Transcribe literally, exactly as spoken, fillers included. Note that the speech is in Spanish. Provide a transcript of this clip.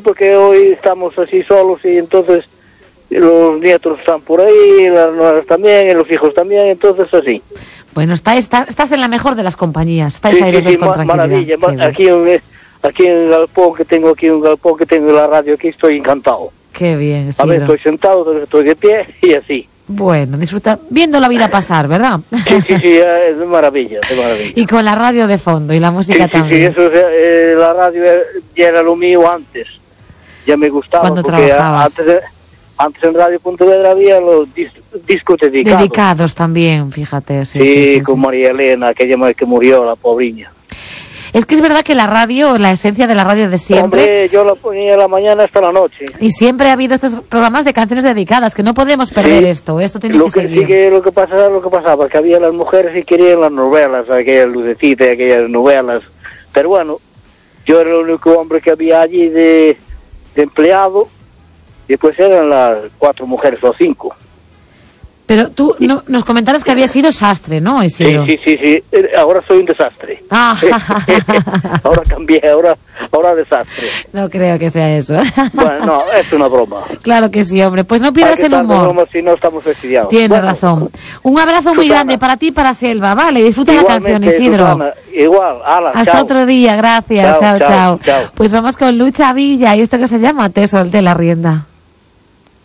porque hoy estamos así solos y entonces los nietos están por ahí, las nuevas también, y los hijos también, entonces así. Bueno, está, está, estás en la mejor de las compañías, estáis sí, ahí sí, los dos sí, con ma- tranquilidad. maravilla, aquí, aquí en el galpón que tengo, aquí en el galpón que tengo en la radio, aquí estoy encantado. Qué bien, A ver, estoy sentado, a ver, estoy de pie y así. Bueno, disfruta, viendo la vida pasar, ¿verdad? Sí, sí, sí, es de maravilla, de maravilla. Y con la radio de fondo y la música sí, sí, también. Sí, eso, eh, la radio ya era lo mío antes, ya me gustaba. Cuando porque trabajabas. Antes, antes en Radio Pontevedra había los dis, discos dedicados. Dedicados también, fíjate. Sí, sí, sí, sí, con sí. María Elena, aquella madre que murió, la pobriña. Es que es verdad que la radio, la esencia de la radio de siempre... Hombre, yo la ponía la mañana hasta la noche. Y siempre ha habido estos programas de canciones dedicadas, que no podemos perder sí. esto, esto tiene lo que, que seguir. Sí, que lo que pasaba, lo que pasaba, que había las mujeres y querían las novelas, aquellas lucecitas, aquellas novelas. Pero bueno, yo era el único hombre que había allí de, de empleado, y pues eran las cuatro mujeres o cinco. Pero tú no, nos comentaras que había sido sastre, ¿no, Isidro? Sí, sí, sí, sí. Ahora soy un desastre. Ah. Ahora cambié, ahora, ahora desastre. No creo que sea eso. Bueno, no, es una broma. Claro que sí, hombre. Pues no pierdas el humor. Broma si no estamos fastidiados. Tienes bueno, razón. Un abrazo muy Susana. grande para ti y para Selva, ¿vale? Disfruta la canción, Isidro. Susana, igual, ala, Hasta chao. otro día, gracias. Chao, Chao, chao, chao, chao. Pues vamos con Lucha Villa y esto que se llama Te solté la rienda.